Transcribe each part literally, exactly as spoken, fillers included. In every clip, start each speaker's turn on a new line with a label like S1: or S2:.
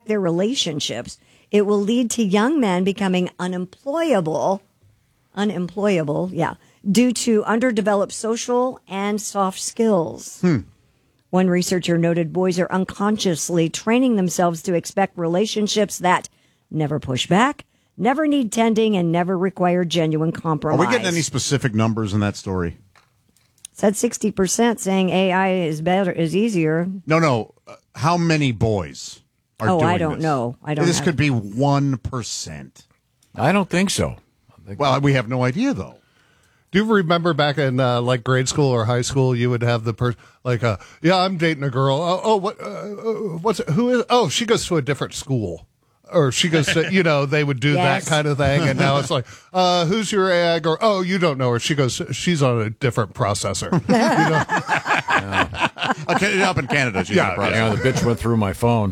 S1: their relationships. It will lead to young men becoming unemployable, unemployable, yeah, due to underdeveloped social and soft skills.
S2: Hmm.
S1: One researcher noted boys are unconsciously training themselves to expect relationships that never push back, never need tending, and never require genuine compromise.
S2: Are we getting any specific numbers in that story?
S1: Said sixty percent saying A I is better, is easier.
S2: No, no. Uh, how many boys are
S1: oh,
S2: doing
S1: I don't
S2: this?
S1: know. I don't.
S2: This
S1: have...
S2: could be one percent.
S3: I don't think so. I think
S2: well, we have no idea, though.
S4: Do you remember back in uh, like grade school or high school, you would have the person like, uh, yeah, I'm dating a girl. Oh, oh what? Uh, what's who is? Oh, she goes to a different school, or she goes to, you know, they would do
S1: Yes.
S4: that kind of thing. And now it's like, uh, who's your egg? Or oh, you don't know her. She goes, she's on a different processor. You know?
S2: Okay, up in Canada, she's
S4: Yeah,
S2: in the
S3: you know, the bitch went through my phone.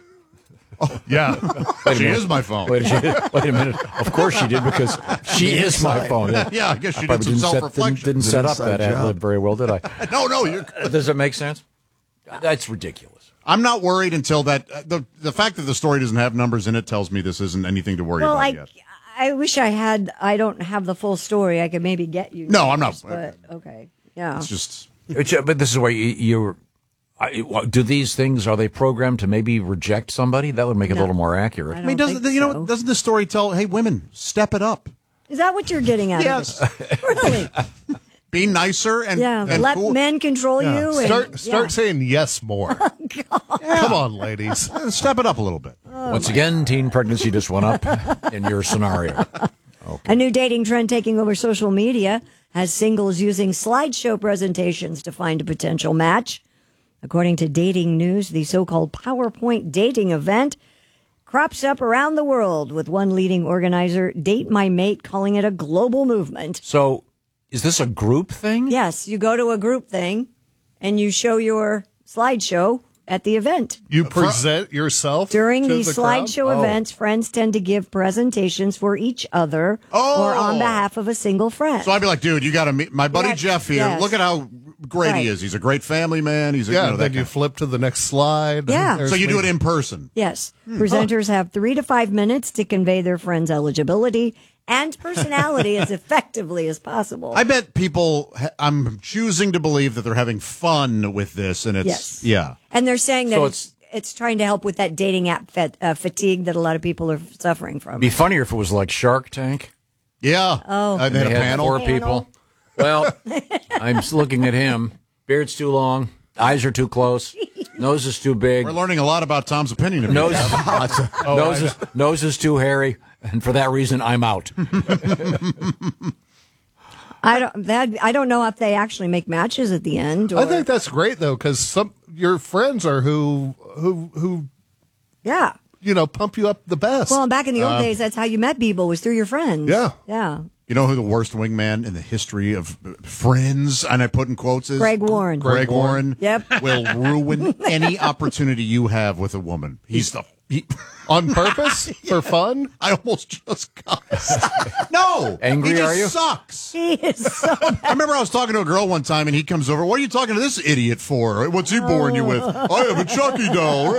S4: Yeah,
S3: Wait a
S2: She
S3: minute.
S2: is my phone.
S3: Wait, she, wait a minute. Of course she did, because she is my phone.
S2: Yeah, I guess she did
S3: probably
S2: some
S3: didn't set-
S2: self-reflection.
S3: Didn't, didn't set up
S5: inside
S3: that ad
S5: job.
S3: lib very well, did I?
S2: No, no, you're.
S3: Does it make sense? That's ridiculous.
S2: I'm not worried until that. Uh, the The fact that the story doesn't have numbers in it tells me this isn't anything to worry
S1: Well,
S2: about
S1: I,
S2: yet.
S1: I wish I had. I don't have the full story. I could maybe get you.
S2: No, I'm not-
S1: numbers, But okay, yeah.
S2: It's just.
S3: It's, uh, but this is why you, you're. I, what- do these things, are they programmed to maybe reject somebody? That would make it a little more accurate.
S1: I
S2: I mean,
S1: don't
S2: doesn't
S1: think
S2: you know?
S1: so.
S2: Doesn't the story tell? Hey, women, step it up.
S1: Is that what you're getting at?
S2: Yes.
S1: Really?
S2: Be nicer and
S1: Yeah.
S2: and
S1: Let
S2: cool.
S1: men control you. And,
S4: start start
S1: yeah.
S4: saying yes more. Come on, ladies.
S2: Uh, Step it up a little bit.
S3: Once again, teen pregnancy just went up in your scenario.
S1: A new dating trend taking over social media has singles using slideshow presentations to find a potential match. According to Dating News, the so-called PowerPoint dating event crops up around the world, with one leading organizer, Date My Mate, calling it a global movement.
S3: So, is this a group thing?
S1: Yes, you go to a group thing and you show your slideshow at the event.
S4: You present yourself
S1: During
S4: to
S1: these
S4: the crowd?
S1: slideshow
S4: Oh.
S1: events, friends tend to give presentations for each other
S2: Oh.
S1: or on behalf of a single friend.
S2: So I'd be like, dude, you got to meet my buddy
S1: Yeah,
S2: Jeff here.
S1: yes.
S2: Look at how great
S1: Right.
S2: he is. He's a great family man. He's a,
S4: Yeah,
S2: you know, that
S4: then you
S2: kind of-
S4: flip to the next slide.
S1: Yeah.
S4: There's
S2: So you do
S4: me.
S2: it in person.
S1: Yes. Presenters have three to five minutes to convey their friend's eligibility and personality as effectively as possible.
S2: I bet people. ha- I'm choosing to believe that they're having fun with this, and it's
S1: Yes.
S2: yeah.
S1: and they're saying that
S3: So
S1: it's, it's trying to help with that dating app fat, uh, fatigue that a lot of people are suffering from.
S3: It'd be funnier if it was like Shark Tank.
S2: Yeah.
S1: Oh.
S2: Uh, they had a
S3: They had
S2: panel.
S3: four people. Well, I'm just looking at him. Beard's too long. Eyes are too close. Nose is too big.
S2: We're learning a lot about Tom's opinion of
S3: Nose,
S2: you.
S3: nose, is, nose is too hairy, and for that reason, I'm out.
S1: I don't. That I don't know if they actually make matches at the end. Or,
S4: I think that's great though, because some your friends are who who who
S1: yeah.
S4: you know pump you up the best.
S1: Well, back in the old days, that's how you met people, was through your friends.
S4: Yeah.
S1: Yeah.
S2: You know who the worst wingman in the history of uh, Friends, and I put in quotes, is?
S1: Greg Warren.
S2: Greg Warren.
S1: Yep.
S2: Will ruin any opportunity you have with a woman. He's the. He,
S4: On purpose for fun.
S2: I almost just cussed. No.
S3: Angry
S2: he just
S3: are you?
S2: sucks.
S1: He is so
S2: I remember I was talking to a girl one time, and he comes over. What are you talking to this idiot for? What's he boring you with? I have a Chucky doll.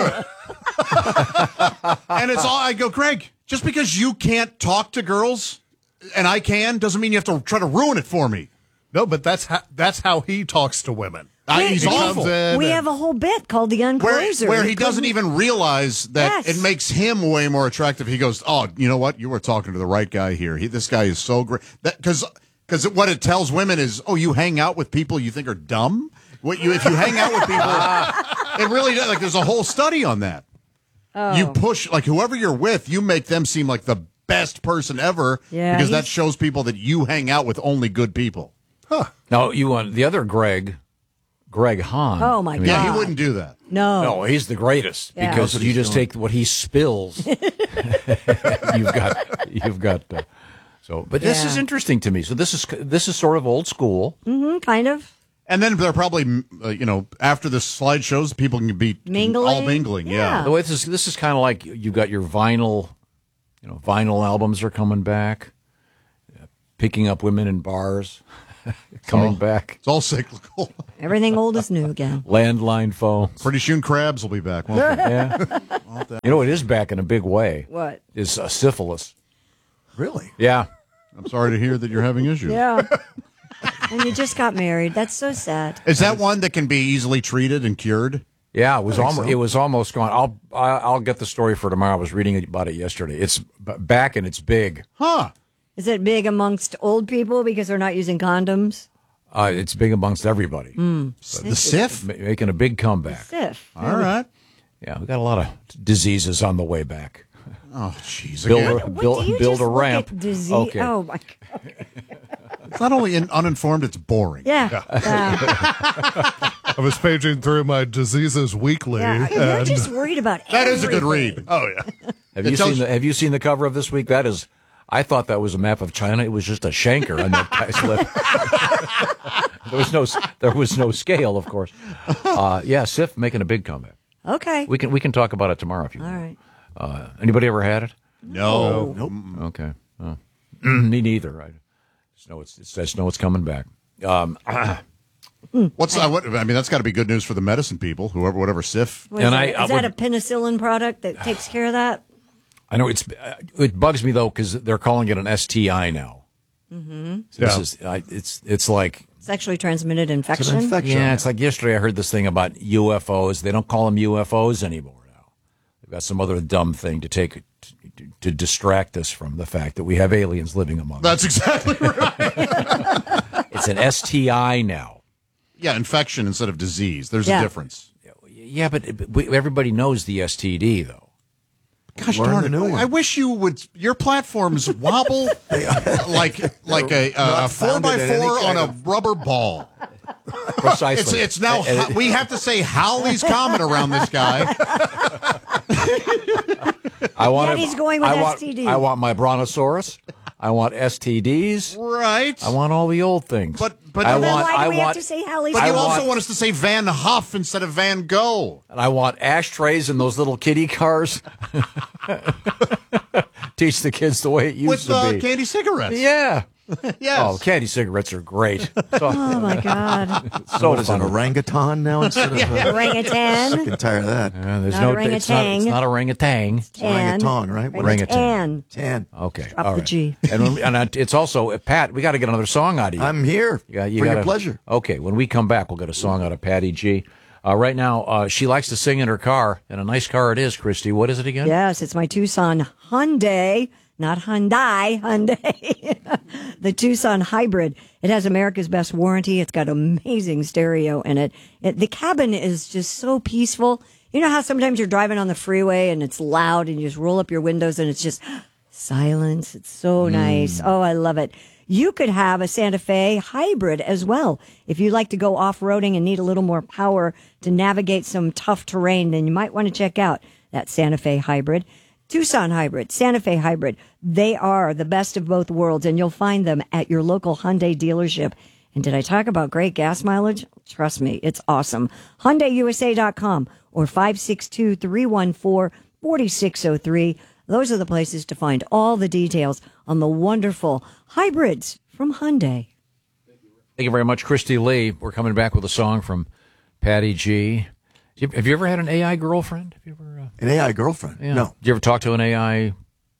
S2: And it's all, I go, Greg, just because you can't talk to girls and I can, doesn't mean you have to try to ruin it for me.
S4: No, but that's how that's how he talks to women.
S2: I, he's
S4: He
S2: awful.
S4: comes in
S1: We
S4: and-
S1: have a whole bit called the
S2: Where,
S1: Uncloser.
S2: where he doesn't
S1: couldn't-
S2: even realize that
S1: Yes.
S2: it makes him way more attractive. He goes, "Oh, you know what? You were talking to the right guy here. He, this guy is so great." Because because what it tells women is, "Oh, you hang out with people you think are dumb. What you if you hang out with people, it really does. Like there's a whole study on that.
S1: Oh.
S2: You push like whoever you're with, you make them seem like the best person ever.
S1: Yeah,
S2: because that
S1: he's-
S2: shows people that you hang out with only good people.
S3: Now, you want the other Greg, Greg Hahn.
S1: Oh, my
S3: I mean,
S2: Yeah,
S1: God.
S2: he wouldn't do that.
S1: No.
S3: No, he's the greatest
S1: Yeah.
S3: because
S2: That's what
S3: you
S2: he's
S3: just
S2: doing.
S3: take what he spills. you've got, you've got. Uh, so, but this
S1: Yeah.
S3: is interesting to me. So this is this is sort of old school.
S1: Mm, kind of.
S2: And then they're probably, uh, you know, after the slideshows, people can be
S1: Mingling?
S2: all mingling. Yeah.
S3: The way this is, this is kind of like you've got your vinyl, you know, vinyl albums are coming back, uh, picking up women in bars. coming
S2: Oh.
S3: back.
S2: It's all cyclical.
S1: Everything old is new again.
S3: Landline phone.
S2: Pretty soon crabs will be back, won't they?
S3: Yeah. You know what is back in a big way?
S1: What?
S3: Is uh, syphilis.
S5: Really?
S3: Yeah.
S2: I'm sorry to hear that you're having issues.
S1: Yeah. And you just got married. That's so sad.
S2: Is that one that can be easily treated and cured?
S3: Yeah, it was almost it was almost gone. I'll I- I'll get the story for tomorrow. I was reading about it yesterday. It's b- back and it's big.
S2: Huh.
S1: Is it big amongst old people because they're not using condoms?
S3: Uh, it's big amongst everybody.
S2: The Sif?
S3: Ma- making a big comeback.
S1: Sif.
S2: All right.
S3: Yeah, we got a lot of diseases on the way back.
S2: Oh, jeez.
S3: Build
S2: Again.
S3: a,
S1: What,
S3: build,
S1: do you
S3: build
S1: just
S3: a
S1: look
S3: ramp.
S1: at disease?
S3: Okay.
S1: Oh my God.
S2: It's not only in, uninformed, it's boring.
S1: Yeah. Yeah.
S4: I was paging through my diseases weekly,
S1: Yeah. You're
S4: and
S1: just worried about
S2: That is a good
S1: everything.
S2: read. Oh, yeah.
S3: Have
S2: It
S3: you
S2: tells
S3: seen
S2: you-
S3: the Have you seen the cover of this week? That is, I thought that was a map of China. It was just a shanker on that guy's lip. There was no there was no scale, of course. Uh, yeah, Sif making a big comeback.
S1: Okay.
S3: We can we can talk about it tomorrow if you
S1: All
S3: want.
S1: right.
S3: Uh, anybody ever had it?
S2: No.
S5: Nope.
S3: Okay. Oh. Me neither. I just know it's, it's I just know it's coming back. Um,
S2: What's uh, what? I mean, that's got to be good news for the medicine people, whoever, whatever Sif.
S1: What is
S3: And
S1: that?
S3: I-
S1: Is
S3: I
S1: that
S3: would-
S1: a penicillin product that takes care of that?
S3: I know it's uh, it bugs me though because they're calling it an S T I now. Mm-hmm. So this
S4: Yeah.
S3: is I, it's it's like
S1: Sexually transmitted
S5: It's
S1: infection?
S5: an infection.
S3: yeah, it's like yesterday I heard this thing about U F Os. They don't call them U F Os anymore now. They've got some other dumb thing to take to, to distract us from the fact that we have aliens living among us.
S2: That's exactly right.
S3: It's an S T I now.
S2: Yeah, infection instead of disease. There's
S1: Yeah.
S2: a difference.
S3: Yeah, but, but we, everybody knows the S T D though.
S2: Gosh
S5: Learn
S2: darn
S5: a
S2: it!
S5: new one.
S2: I wish you would. Your platforms wobble like like a, a, a four by
S5: founded in any
S2: four on
S5: kind
S2: a
S5: of-
S2: rubber ball.
S3: Precisely.
S2: It's it's now.
S3: And- and-
S2: We have to say Howley's Comet around this guy.
S3: I want
S1: Yet he's going with
S3: I want,
S1: S T D.
S3: I want my brontosaurus. I want S T Ds.
S2: Right.
S3: I want all the old things.
S2: But- but-
S3: I
S2: Well,
S1: then
S3: want
S1: why do
S3: I
S1: we have
S3: want
S1: to say Halley's
S2: But you
S3: I
S2: also
S3: want-
S2: want us to say Van Huff instead of Van Gogh.
S3: and I want ashtrays in those little kiddie cars. Teach the kids the way it used
S2: With
S3: to
S2: uh,
S3: be.
S2: candy cigarettes.
S3: Yeah.
S2: Yes.
S3: Oh, candy cigarettes are great. So,
S1: Oh my God.
S3: so
S5: What is it,
S3: fun.
S5: an orangutan now instead of a...
S1: Orangutan.
S5: Sick and tired of that.
S3: Uh, there's
S1: Not
S3: no. It's not,
S1: orangutan.
S3: it's not orangutan.
S1: Tan.
S5: Orangutan, right? What is it?
S1: Orangutan.
S5: Tan.
S3: Okay.
S1: Drop
S3: all
S1: the
S3: right.
S1: G.
S3: And, when we- and I- it's also uh, Pat. We got to get another song out of you.
S5: I'm here
S3: Yeah, you
S5: for
S3: gotta,
S5: your pleasure.
S3: Okay, when we come back, we'll get a song out of Patty G. Uh, right now, uh, she likes to sing in her car, and a nice car it is, Christy. What is it again?
S1: Yes, it's my Tucson Hyundai, not Hyundai, Hyundai. The Tucson Hybrid. It has America's best warranty. It's got amazing stereo in it. it. The cabin is just so peaceful. You know how sometimes you're driving on the freeway and it's loud and you just roll up your windows and it's just silence. It's so nice. Oh, I love it. You could have a Santa Fe hybrid as well. If you like to go off-roading and need a little more power to navigate some tough terrain, then you might want to check out that Santa Fe hybrid. Tucson hybrid, Santa Fe hybrid. They are the best of both worlds, and you'll find them at your local Hyundai dealership. And did I talk about great gas mileage? Trust me, it's awesome. Hyundai U S A dot com or five six two, three one four, four six zero three. Those are the places to find all the details on the wonderful hybrids from Hyundai.
S3: Thank you very much, Christy Lee. We're coming back with a song from Patty G. Have you ever had an A I girlfriend? Have you ever? Uh,
S5: An A I girlfriend?
S3: yeah.
S5: No.
S3: Did you ever talk to an A I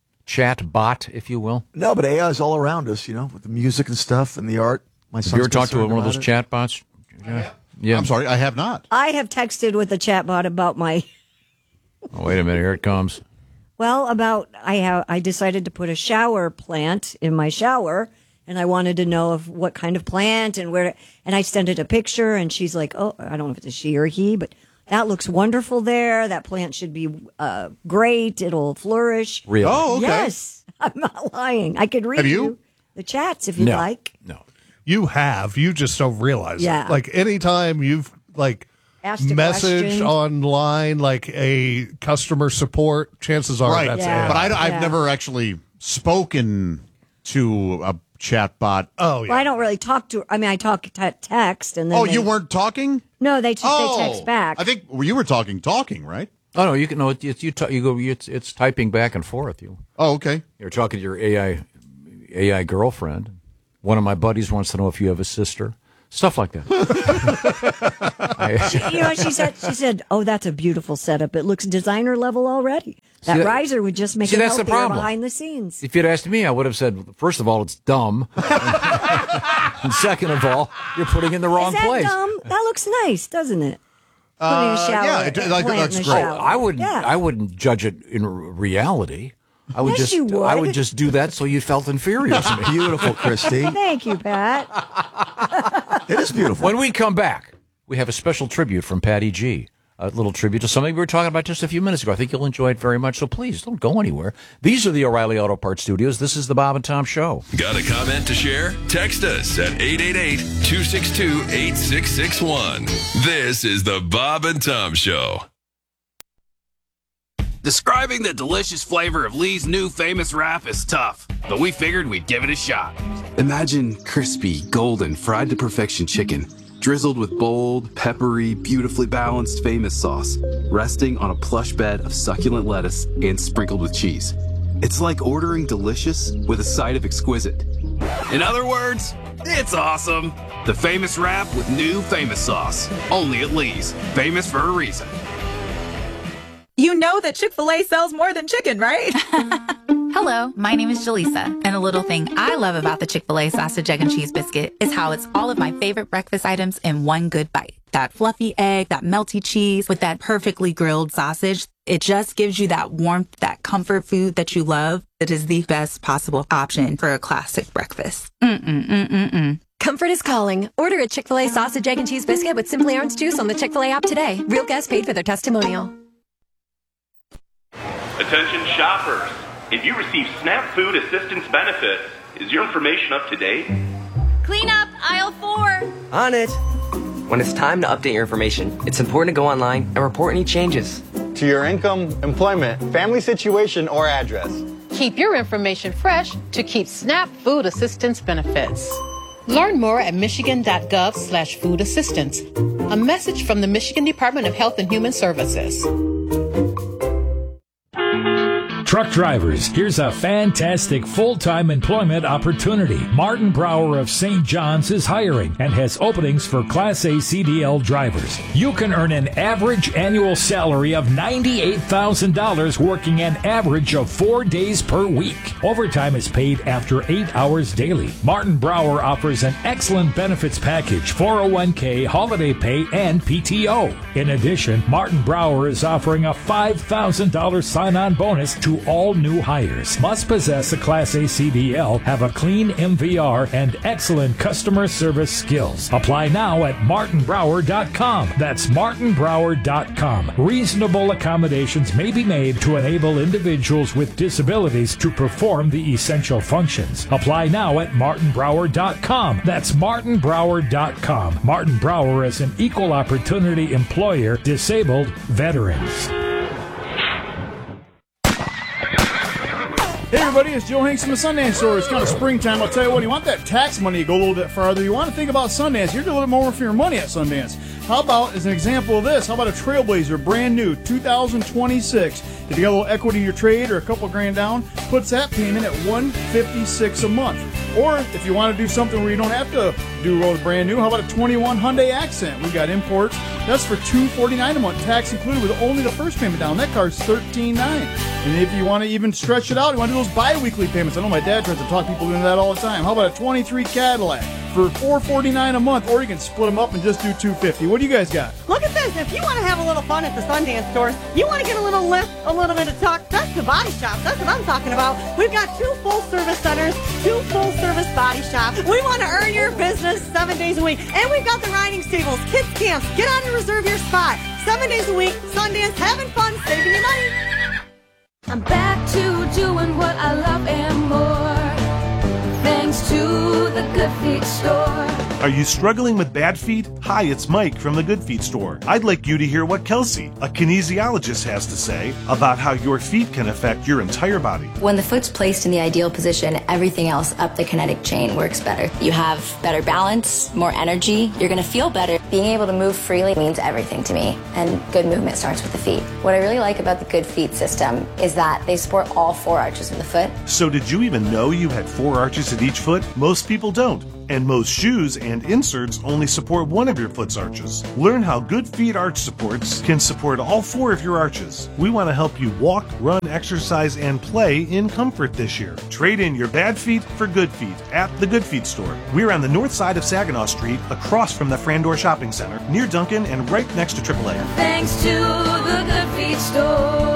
S3: chat bot, if you will?
S5: No, but A I is all around us, you know, with the music and stuff and the art. My
S3: Have
S5: son's
S3: you ever talked to
S5: concerned
S3: one of those
S5: about it.
S3: chat bots? Yeah. yeah.
S2: I'm sorry, I have not.
S1: I have texted with a chatbot about my
S3: Oh, wait a minute. Here it comes.
S1: Well, about I have I decided to put a shower plant in my shower, and I wanted to know of what kind of plant and where. And I sent it a picture, and she's like, "Oh, I don't know if it's a she or a he, but that looks wonderful there. That plant should be uh, great. It'll flourish."
S3: Really?
S2: Oh, okay.
S1: Yes, I'm not lying. I could read
S2: Have you?
S1: the chats if you'd
S3: No.
S1: like.
S3: No.
S4: you have. You just don't realize
S1: Yeah.
S4: it. Like anytime you've like
S1: Asked a
S4: messaged
S1: question.
S4: online, like a customer support, chances are
S2: Right.
S4: that's
S1: Yeah.
S4: it.
S2: But I, I've
S1: Yeah.
S2: never actually spoken to a chat bot.
S4: oh yeah.
S1: Well, I don't really talk to. I mean, I talk t- text, and then
S2: Oh,
S1: they-
S2: you weren't talking?
S1: No, they, t-
S2: Oh,
S1: they text back.
S2: I think well, you were talking, talking, right?
S3: Oh no, you can no. It's you. T- you go. It's it's typing back and forth. You
S2: Oh, okay.
S3: you're talking to your A I A I girlfriend. One of my buddies wants to know if you have a sister. Stuff like that.
S1: She, you know, she said, she said, oh, that's a beautiful setup. It looks designer level already. That,
S3: that
S1: riser would just make
S3: see,
S1: it
S3: that's the
S1: healthier
S3: problem.
S1: behind the scenes.
S3: If you'd asked me, I would have said, first of all, it's dumb. And second of all, you're putting it in the wrong
S1: Is that
S3: place.
S1: dumb? That looks nice, doesn't it? Put
S2: Uh,
S1: in a shower.
S2: yeah, it-
S1: a
S2: like,
S1: plant
S2: that's
S1: in the
S2: great.
S1: shower.
S3: I wouldn't.
S1: Yeah.
S3: I wouldn't judge it in r- reality. I would
S1: Yes,
S3: just.
S1: you would.
S3: I would just do that so you felt inferior to me.
S5: Beautiful, Christy.
S1: Thank you, Pat.
S5: It is beautiful.
S3: When we come back, we have a special tribute from Patty G. A little tribute to something we were talking about just a few minutes ago. I think you'll enjoy it very much. So please don't go anywhere. These are the O'Reilly Auto Parts Studios. This is the Bob and Tom Show.
S6: Got a comment to share? Text us at eight eight eight, two six two, eight six six one. This is the Bob and Tom Show.
S7: Describing the delicious flavor of Lee's new famous wrap is tough, but we figured we'd give it a shot. Imagine crispy, golden, fried to perfection chicken, drizzled with bold, peppery, beautifully balanced famous sauce, resting on a plush bed of succulent lettuce and sprinkled with cheese. It's like ordering delicious with a side of exquisite. In other words, it's awesome. The famous wrap with new famous sauce. Only at Lee's. Famous for a reason.
S8: You know that Chick-fil-A sells more than chicken, right?
S9: Hello, my name is Jaleesa, and a little thing I love about the Chick-fil-A sausage, egg, and cheese biscuit is how it's all of my favorite breakfast items in one good bite. That fluffy egg, that melty cheese with that perfectly grilled sausage. It just gives you that warmth, that comfort food that you love. It is the best possible option for a classic breakfast. Mm-mm-mm-mm-mm.
S10: Comfort is calling. Order a Chick-fil-A sausage, egg, and cheese biscuit with Simply Orange juice on the Chick-fil-A app today. Real guests paid for their testimonial.
S11: Attention shoppers. If you receive SNAP Food Assistance benefits, is your information up to date?
S12: Clean up aisle four.
S13: On it. When it's time to update your information, it's important to go online and report any changes.
S14: To your income, employment, family situation, or address.
S15: Keep your information fresh to keep SNAP Food Assistance benefits. Learn more at michigan.gov slash food assistance. A message from the Michigan Department of Health and Human Services.
S16: Truck drivers, here's a fantastic full-time employment opportunity. Martin Brower of Saint John's is hiring and has openings for Class A C D L drivers. You can earn an average annual salary of ninety-eight thousand dollars working an average of four days per week. Overtime is paid after eight hours daily. Martin Brower offers an excellent benefits package, four oh one k, holiday pay, and P T O. In addition, Martin Brower is offering a five thousand dollars sign-on bonus to all new hires. Must possess a Class A C D L, have a clean M V R, and excellent customer service skills. Apply now at martin brower dot com. That's martin brower dot com. Reasonable accommodations may be made to enable individuals with disabilities to perform the essential functions. Apply now at martin brower dot com. That's martin brower dot com. Martin Brower is an equal opportunity employer, disabled veterans.
S17: Hey everybody, it's Joe Hanks from the Sundance Store. It's kind of springtime. I'll tell you what, you want that tax money to go a little bit farther. You want to think about Sundance. You're going to get a little more for your money at Sundance. How about, as an example of this, how about a Trailblazer, brand new, two thousand twenty-six. If you got a little equity in your trade or a couple grand down, puts that payment at one hundred fifty-six dollars a month. Or if you want to do something where you don't have to do a brand new, how about a twenty-one Hyundai Accent? We've got imports. That's for two hundred forty-nine dollars a month, tax included, with only the first payment down. That car's thirteen ninety-nine. And if you want to even stretch it out, you want to do those bi-weekly payments. I know my dad tries to talk people into that all the time. How about a twenty-three Cadillac for four hundred forty-nine dollars a month? Or you can split them up and just do two hundred fifty dollars. What do you guys got?
S18: Look at this. If you want to have a little fun at the Sundance stores, you want to get a little lift, a little bit of tuck, that's the body shop. That's what I'm talking about. We've got two full-service centers, two full-service body shops. We want to earn your business seven days a week. And we've got the riding stables, kids camps. Get on and reserve your spot. Seven days a week, Sundance, having fun, saving you money.
S12: I'm back to doing what I love and more. Thanks to the Good Feet store.
S19: Are you struggling with bad feet? Hi, it's Mike from the Good Feet store. I'd like you to hear what Kelsey, a kinesiologist, has to say about how your feet can affect your entire body.
S20: When the foot's placed in the ideal position, everything else up the kinetic chain works better. You have better balance, more energy, you're going to feel better. Being able to move freely means everything to me, and good movement starts with the feet. What I really like about the Good Feet system is that they support all four arches of the foot.
S19: So did you even know you had four arches at each foot? Most people don't. And most shoes and inserts only support one of your foot's arches. Learn how Good Feet arch supports can support all four of your arches. We want to help you walk, run, exercise, and play in comfort this year. Trade in your bad feet for good feet at the Good Feet store. We're on the north side of Saginaw Street, across from the Frandor Shopping Center, near Duncan and right next to triple A.
S12: Thanks to the Good Feet store.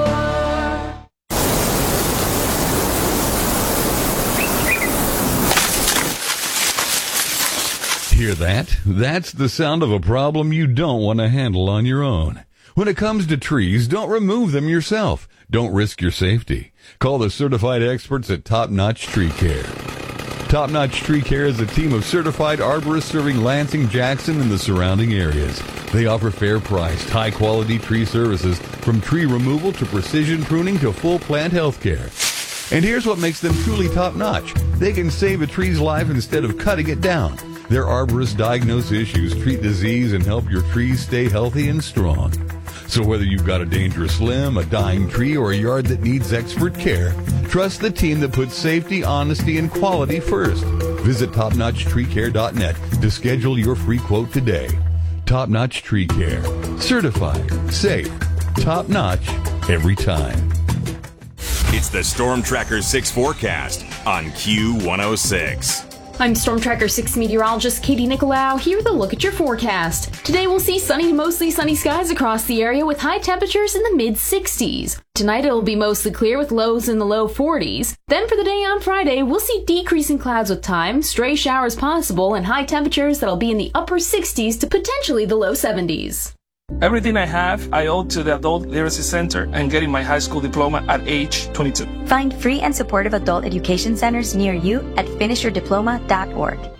S21: Hear that? That's the sound of a problem you don't want to handle on your own. When it comes to trees, don't remove them yourself. Don't risk your safety. Call the certified experts at Top Notch Tree Care. Top Notch Tree Care is a team of certified arborists serving Lansing, Jackson, and the surrounding areas. They offer fair-priced, high-quality tree services, from tree removal to precision pruning to full plant health care. And here's what makes them truly top-notch. They can save a tree's life instead of cutting it down. Their arborists diagnose issues, treat disease, and help your trees stay healthy and strong. So whether you've got a dangerous limb, a dying tree, or a yard that needs expert care, trust the team that puts safety, honesty, and quality first. Visit top notch tree care dot net to schedule your free quote today. Top Notch Tree Care. Certified, safe, top-notch, every time.
S22: It's the Storm Tracker six forecast on Q one oh six.
S23: I'm Storm Tracker six meteorologist Katie Nicolau here with a look at your forecast. Today we'll see sunny to mostly sunny skies across the area with high temperatures in the mid sixties. Tonight it'll be mostly clear with lows in the low forties. Then for the day on Friday, we'll see decreasing clouds with time, stray showers possible, and high temperatures that'll be in the upper sixties to potentially the low seventies.
S24: Everything I have, I owe to the Adult Literacy Center and getting my high school diploma at age twenty-two.
S25: Find free and supportive adult education centers near you at finish your diploma dot org.